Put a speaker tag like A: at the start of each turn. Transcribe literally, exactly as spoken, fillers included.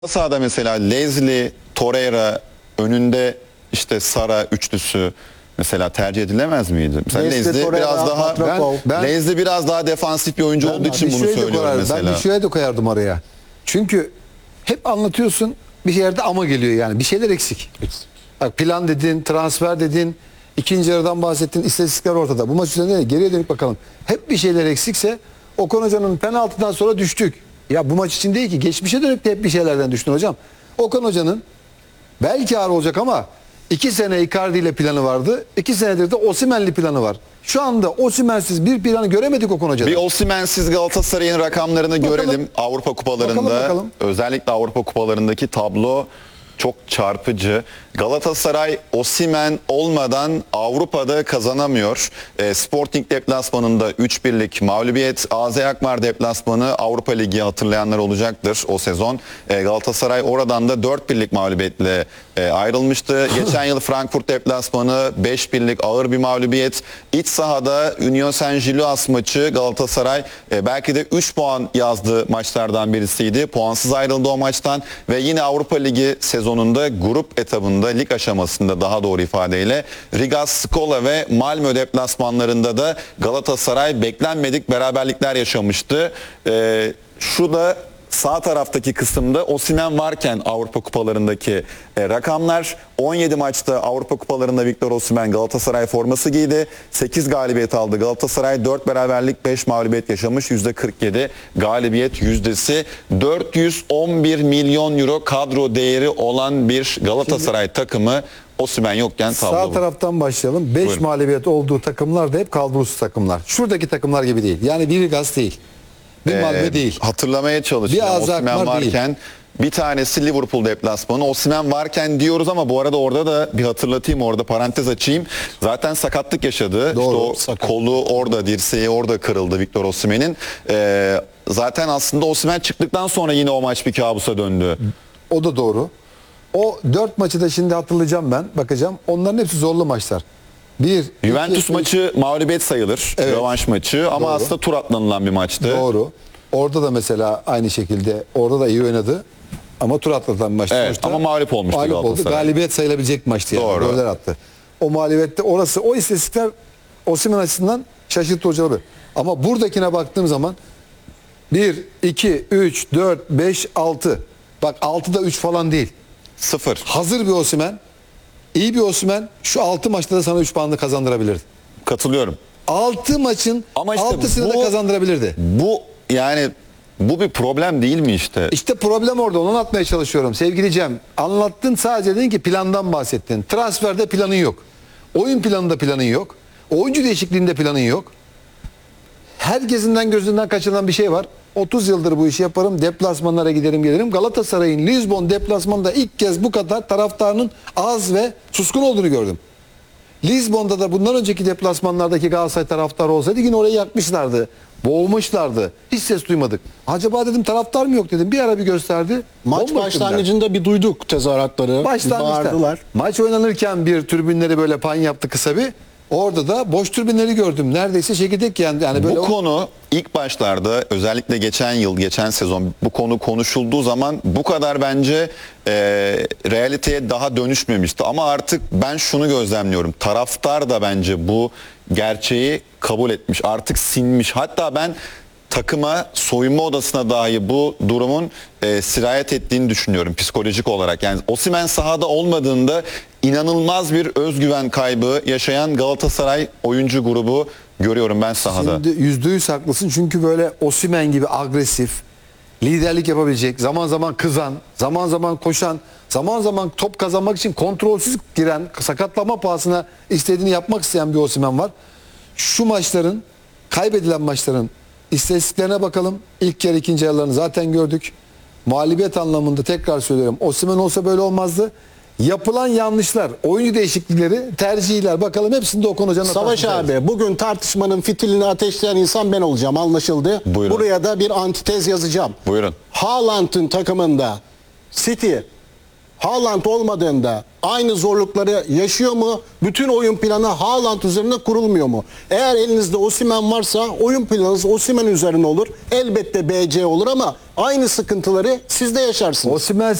A: Sahada mesela Leslie, Torreira önünde işte Sara üçlüsü mesela tercih edilemez miydi? Mesela
B: Leslie,
A: Leslie
B: Torreira,
A: biraz daha
B: Matrapov.
A: ben, Leslie biraz daha defansif bir oyuncu olduğu için bunu
C: Bişua'yı da
A: söylüyorum
C: koyardım.
A: mesela.
C: Ben Bişua'yı da koyardım oraya. Çünkü hep anlatıyorsun bir yerde ama geliyor yani. Bir şeyler eksik. Bak plan dedin, transfer dedin, ikinci yarıdan bahsettin, istatistikler ortada. Bu maç üzerinde geriye dönüp bakalım. Hep bir şeyler eksikse Okan Hoca'nın penaltıdan sonra düştük. Ya bu maç için değil ki. Geçmişe dönüp de hep bir şeylerden düştün hocam. Okan Hoca'nın belki ağır olacak ama iki sene Icardi ile planı vardı. İki senedir de Osimhen'li planı var. Şu anda Osimhen'siz bir planı göremedik Okan Hoca'da.
A: Bir Osimhen'siz Galatasaray'ın rakamlarını
C: Bakalım.
A: görelim. Avrupa kupalarında
C: Bakalım, bakalım.
A: özellikle Avrupa kupalarındaki tablo çok çarpıcı. Galatasaray Osimhen olmadan Avrupa'da kazanamıyor. E, Sporting deplasmanında üç birlik mağlubiyet. A Z Alkmaar deplasmanı Avrupa Ligi hatırlayanlar olacaktır o sezon. E, Galatasaray oradan da dört birlik mağlubiyetle e, ayrılmıştı. Geçen yıl Frankfurt deplasmanı beş birlik ağır bir mağlubiyet. İç sahada Union Saint-Gilloise maçı Galatasaray e, belki de üç puan yazdığı maçlardan birisiydi. Puansız ayrıldı o maçtan ve yine Avrupa Ligi sezonunda grup etabında, lig aşamasında daha doğru ifadeyle Riga, Skola ve Malmö deplasmanlarında da Galatasaray beklenmedik beraberlikler yaşamıştı. Ee, şu da sağ taraftaki kısımda Osimhen varken Avrupa kupalarındaki e, rakamlar. on yedi maçta Avrupa kupalarında Victor Osimhen Galatasaray forması giydi. sekiz galibiyet aldı Galatasaray. dört beraberlik, beş mağlubiyet yaşamış. yüzde kırk yedi galibiyet yüzdesi. dört yüz on bir milyon euro kadro değeri olan bir Galatasaray Şimdi, takımı Osimhen yokken tablo.
C: Sağ taraftan başlayalım. beş mağlubiyet olduğu takımlar da hep kadrosuz takımlar. Şuradaki takımlar gibi değil. Yani bir gaz değil. Bir
A: Ee,
C: Malmö değil.
A: Hatırlamaya çalışacağım. Osimhen varken
C: değil.
A: bir tanesi Liverpool deplasmanı. Osimhen varken diyoruz ama bu arada orada da bir hatırlatayım, orada parantez açayım. Zaten sakatlık yaşadı.
C: Doğru,
A: işte o
C: sakat.
A: kolu orada, dirseği orada kırıldı Victor Osimhen'in. Ee, zaten aslında Osimhen çıktıktan sonra yine o maç bir kabusa döndü.
C: O da doğru. O dört maçı da şimdi hatırlayacağım ben. Bakacağım. Onların hepsi zorlu maçlar. Bir,
A: Juventus
C: iki,
A: maçı mağlubiyet sayılır.
C: Evet.
A: Rövanş maçı ama
C: Doğru.
A: aslında tur atlanılan bir maçtı.
C: Doğru. Orada da mesela aynı şekilde orada da iyi oynadı. Ama tur atlatılan bir maçtı.
A: Evet,
C: sonuçta.
A: ama mağlup olmuştu
C: Mağlup oldu.
A: Galatasaray.
C: Galibiyet sayılabilecek maçtı yani.
A: Doğru.
C: Goller attı. O mağlubiyette orası, o istatistikler Osimhen açısından şaşırtıcı olabilir. Ama buradakine baktığım zaman bir, iki, üç, dört, beş, altı. Bak altıda üç falan değil.
A: Sıfır.
C: Hazır bir Osimhen, iyi bir Osimhen şu altı maçta da sana üç puanlı kazandırabilirdi.
A: Katılıyorum.
C: altı maçın
A: Ama işte
C: altısını
A: bu-
C: da kazandırabilirdi.
A: Bu yani bu bir problem değil mi işte?
C: İşte problem orada. Onu anlatmaya çalışıyorum. Sevgili Cem, anlattın, sadece dedin ki plandan bahsettin. Transferde planın yok. Oyun planında planın yok. Oyuncu değişikliğinde planın yok. Herkesinden gözünden kaçırılan bir şey var. otuz yıldır bu işi yaparım. Deplasmanlara giderim gelirim. Galatasaray'ın Lizbon deplasmanında ilk kez bu kadar taraftarının az ve suskun olduğunu gördüm. Lizbon'da da bundan önceki deplasmanlardaki Galatasaray taraftarı olsaydı yine orayı yakmışlardı. Boğulmuşlardı. Hiç ses duymadık. Acaba dedim taraftar mı yok dedim. Bir ara bir gösterdi.
B: Maç
C: Bomboş
B: başlangıcında bir duyduk tezahüratları.
C: Başlangıçta.
B: Bağırdılar.
C: Maç oynanırken bir tribünleri böyle pan yaptı kısa bir. Orada da boş tribünleri gördüm. Neredeyse çekirdek yani. yani böyle
A: Bu
C: o-
A: konu ilk başlarda özellikle geçen yıl, geçen sezon bu konu konuşulduğu zaman bu kadar bence e, realiteye daha dönüşmemişti. Ama artık ben şunu gözlemliyorum. Taraftar da bence bu gerçeği kabul etmiş. Artık sinmiş. Hatta ben takıma, soyunma odasına dahi bu durumun e, sirayet ettiğini düşünüyorum psikolojik olarak. Yani Osimhen sahada olmadığında inanılmaz bir özgüven kaybı yaşayan Galatasaray oyuncu grubu görüyorum ben sahada.
C: Şimdi yüzde yüz haklısın çünkü böyle Osimhen gibi agresif, liderlik yapabilecek, zaman zaman kızan, zaman zaman koşan, zaman zaman top kazanmak için kontrolsüz giren, sakatlama pahasına istediğini yapmak isteyen bir Osimhen var. Şu maçların, kaybedilen maçların istatistiklerine bakalım. İlk yarı ikinci yarılarını zaten gördük. Mağlubiyet anlamında tekrar söylüyorum. Osimhen olsa böyle olmazdı. Yapılan yanlışlar, oyuncu değişiklikleri, tercihler bakalım hepsinde Okan Hoca'nın
B: Savaş
C: hatası.
B: abi, bugün tartışmanın fitilini ateşleyen insan ben olacağım, anlaşıldı.
A: Buyurun.
B: Buraya da bir antitez yazacağım.
A: Buyurun.
B: Haaland'ın takımında City Haaland olmadığında aynı zorlukları yaşıyor mu? Bütün oyun planı Haaland üzerine kurulmuyor mu? Eğer elinizde Osimhen varsa oyun planınız Osimhen üzerine olur. Elbette B C olur ama aynı sıkıntıları siz de yaşarsınız.
C: Osimhen